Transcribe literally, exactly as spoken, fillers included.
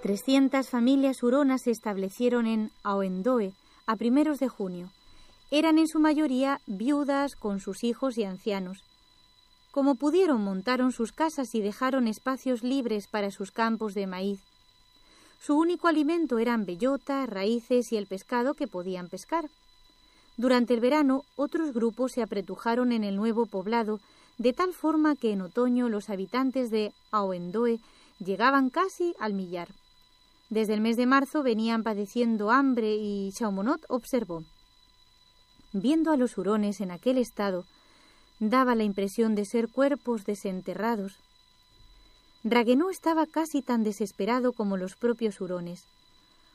Trescientas familias huronas se establecieron en Aoendoe a primeros de junio. Eran en su mayoría viudas con sus hijos y ancianos. Como pudieron, montaron sus casas y dejaron espacios libres para sus campos de maíz. Su único alimento eran bellotas, raíces y el pescado que podían pescar. Durante el verano, otros grupos se apretujaron en el nuevo poblado, de tal forma que en otoño los habitantes de Aoendoe llegaban casi al millar. Desde el mes de marzo venían padeciendo hambre y Chaumonot observó: viendo a los hurones en aquel estado, daba la impresión de ser cuerpos desenterrados. Raguenau estaba casi tan desesperado como los propios hurones.